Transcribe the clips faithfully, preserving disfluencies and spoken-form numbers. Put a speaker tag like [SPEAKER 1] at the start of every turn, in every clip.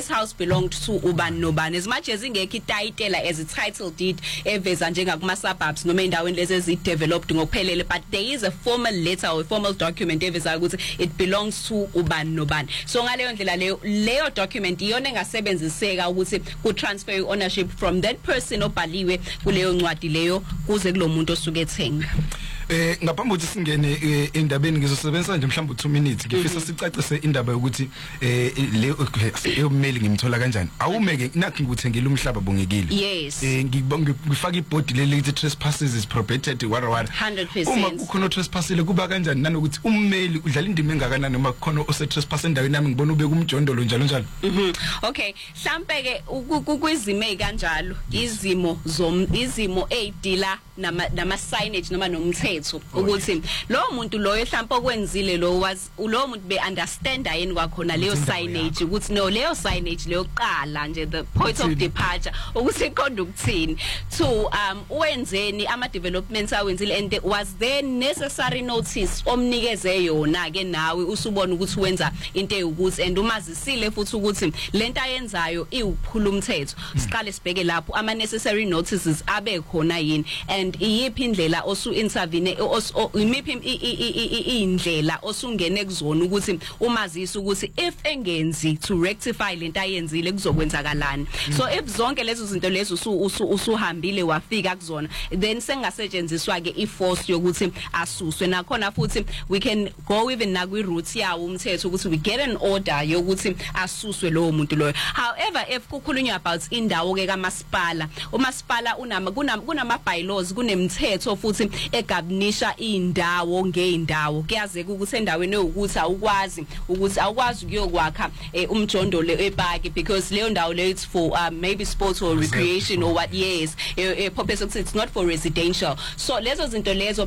[SPEAKER 1] house belonged to ubani nobani, as much as ingekho ititle as a title deed eveza njenga kuma suburbs noma endaweni lezi ezideveloped ngokuphelele, but there is a formal letter or a formal document eveza ukuthi it belongs to ubani nobani. So ngaleyo ndlela leyo leyo document iyona engasebenziseka ukuthi ku transfer ownership from that person obhaliwe kuleyo ncwadi leyo kuze kulomuntu osuke ethenga.
[SPEAKER 2] Eh ngaphambi ukuthi singene endabeni ngizosebenzisa nje mhlawumbe two minutes ngifisa sicacise indaba yokuthi eh le eyomeli ngimthola kanjani. Awumeke nakho ngikuthengela umhlaba bongekile.
[SPEAKER 1] Yes.
[SPEAKER 2] Eh ngifaka ibhodi leli lithi trespasses is prohibited what what.
[SPEAKER 1] one hundred percent.
[SPEAKER 2] Uma kukhona trespassile kuba kanjani nanokuthi ummeli udlala indima engakanani noma kukhona ose trespass endaweni nami ngibona ube kumjondolo njalo njalo.
[SPEAKER 1] Mhm. Okay, mhlambe ke kwizimo ezikanjalo izimo zom izimo ezidila nama nama signage noma nomthetho ukuthi lo muntu loyo mhlawumbe okwenzile lo was lo muntu be understand ayini kwakhona leyo signage ukuthi no leyo signage leyo qala nje the point of departure ukuthi iqonda ukuthini. Two, um wenzeni ama developments awenzile and was there necessary notice omnikeze yona ke nawe usubona ukuthi wenza into eyukuthi and umazisile futhi ukuthi lento ayenzayo iwuphula umthetho. Siqale sibheke lapho ama necessary notices abe khona yini and iyiphi indlela osu intervene imiphi indlela osungene kuzona ukuthi umazisi ukuthi if engenzi to rectify lento ayenzile kuzokwenzakalani. So if zonke lezo zinto lezo usuhambile wafika kuzona then sengasetshenziswa ke iforce yokuthi asuswe nakhona futhi we can go even na kwi route yawo umthetho ukuthi we get an order yokuthi asuswe lowo muntu loyo. However if kukhulunywa about indawo ke kamasipala umasipala unama kunama bylaws kunemthetho futhi egabinisha indawo ngeindawo kuyazeka ukuthi endaweni ukuthi awukwazi ukuthi awukwazi ukuyokwakha umjondolo epark because leyo ndawo leyo it's for uh, maybe sports or recreation or what. Yes, a purpose of it's not for residential. So lezo zinto lezo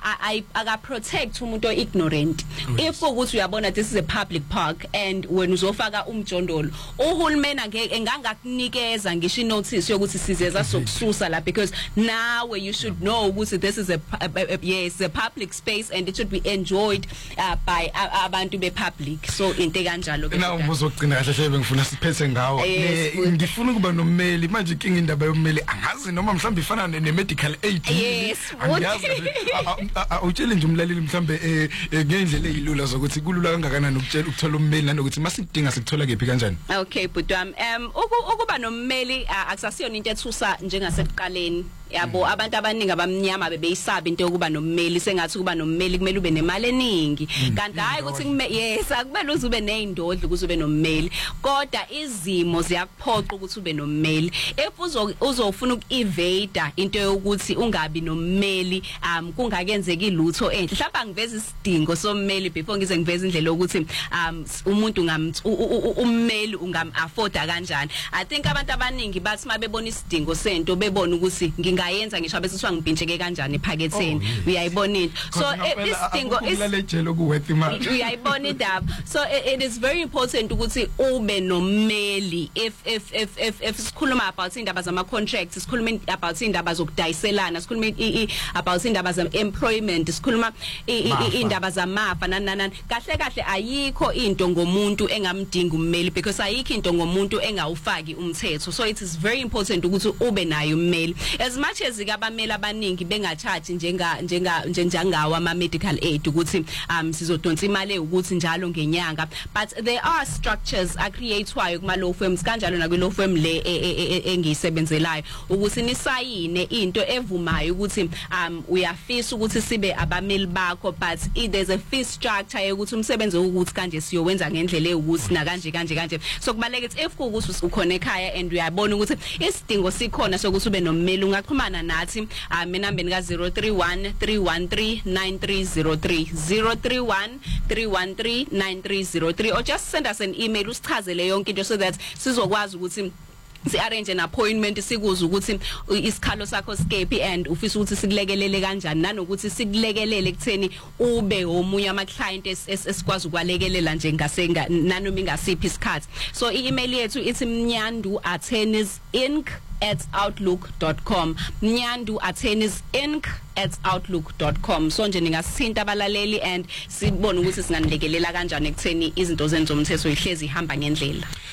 [SPEAKER 1] aka protect umuntu ignorant. If ukuthi uyabona this is a public park and when uzofaka umjondolo uhulumeni ngeke engangakunikeza ngisho notice yokuthi sizeza sokususa la because now you should know ukuthi this is a, a, a, a yes a public space and it should be enjoyed uh, by abantu be public. So into kanjalo ke
[SPEAKER 2] na umuzogcina kahle shebe ngifuna siphethe ngawo ngifuna kuba nommeli manje inkinga indaba yommeli angazi noma mhlawumbe ifana ne medical aid.
[SPEAKER 1] Yes,
[SPEAKER 2] angiyazi awutshele nje umlaleli mhlawumbe ngendlela ezilula zokuthi kulula kangakanani ukutshela ukuthola ummeli nanokuthi masidinga sikuthola kephi kanjani.
[SPEAKER 1] Okay but um ukuba nommeli akusasiyona into ethusa njengasekuqaleni yabo abantu abaningi abamnyama bebeyisaba into yokuba nommeli sengathi kuba nommeli kumele ube nemali eningi kanti hayi ukuthi yes akumele uze ube nezindodlo ukuze ube nommeli kodwa izimo ziyakuphoqa ukuthi ube nommeli. If uzo uzofuna ukevade into yokuthi ungabi nommeli um kungakenzeki lutho enhle mhlawumbe ngiveza isidingo sommeli before ngize ngiveza indlela ukuthi um umuntu ngam ummeli ungam afforda kanjani. I think abantu abaningi bathi mabebona isidingo sento bebona ukuthi ngayenza ngisho abesiswa ngipintsheke kanjani ephaketheni uyayibona into. So isidingo
[SPEAKER 2] isilejelo kuwethi imali
[SPEAKER 1] uyayibona indaba. So it is very important ukuthi ube nommeli if if if if if sikhuluma about indaba zama contracts sikhuluma about indaba zokudayiselana sikhuluma about indaba zama employment sikhuluma indaba zamafa nanana kahle kahle ayikho into ngomuntu engamdinga ummeli because ayikho into ngomuntu engawufaki umthetho. So it is very important ukuthi ube nayo ummeli as much as ikabameli abaningi bengachathi njenga njenga njengawo ama medical aid ukuthi um sizodonsa imali ukuthi njalo ngenyanga but there are structures a createwayo kuma law firms kanjalo na kwi law firm le engiyisebenzelayo ukuthi nisayine into evumayo ukuthi um uyafisa ukuthi sibe abameli bakho but there's a fee structure yokuthi umsebenzi ukuthi kanje siyowenza ngendlela ukuthi na kanje kanje kanje. So kubaleka ukuthi if kuukuthi ukhona ekhaya and uyabona ukuthi isidingo sikhona sokuthi ube nommeli ungaxhumana nathi um enambeni ka zero three one three one three nine three zero three zero three one three one three nine three zero three or just send us an email usichazele yonke into so that sizokwazi ukuthi si arrange an appointment sikuze ukuthi isikhalo sakho skephi and ufisa ukuthi sikulekelele kanjani nanokuthi sikulekelele kutheni ube omunye ama client esikwazi ukwalekelela nje ngasenga nanoma ingasiphi isikhathi. So i-email yethu ithi mnyandu attorneys inc at outlook dot com mnyandu attorneys inc at outlook dot com. So nje ningasithinta abalaleli and sibone ukuthi singanilekelela kanjani ekutheni izinto zenzo umthetho ihlezi ihamba ngendlela.